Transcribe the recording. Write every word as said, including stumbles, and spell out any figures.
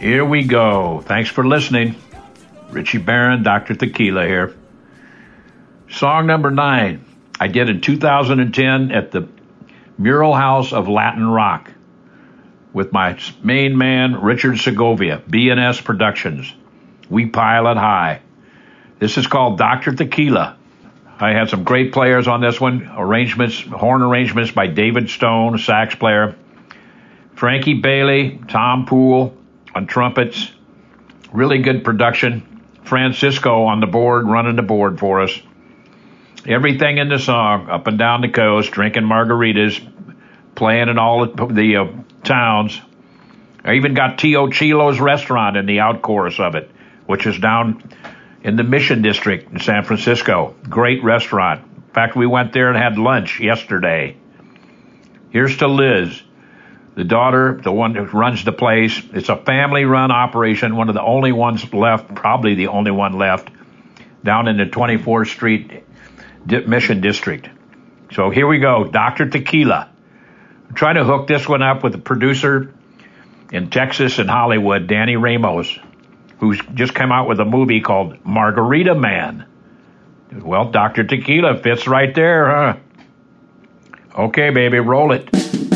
Here we go. Thanks for listening. Richie Barron, Doctor Tequila here. Song number nine, I did in two thousand ten at the Mural House of Latin Rock with my main man, Richard Segovia, B and S Productions. We Pilot High. This is called Doctor Tequila. I had some great players on this one. Arrangements, horn arrangements by David Stone, sax player. Frankie Bailey, Tom Poole on trumpets. Really good production. Francisco on the board, running the board for us. Everything in the song, up and down the coast, drinking margaritas, playing in all the uh, towns. I even got Tio Chilo's restaurant in the out chorus of it, which is down in the Mission District in San Francisco. Great restaurant. In fact, we went there and had lunch yesterday. Here's to Liz, the daughter, the one who runs the place. It's a family-run operation, one of the only ones left, probably the only one left, down in the twenty-fourth Street Mission District. So here we go, Doctor Tequila. I'm trying to hook this one up with a producer in Texas and Hollywood, Danny Ramos, who's just come out with a movie called Margarita Man. Well, Doctor Tequila fits right there, huh? Okay, baby, roll it.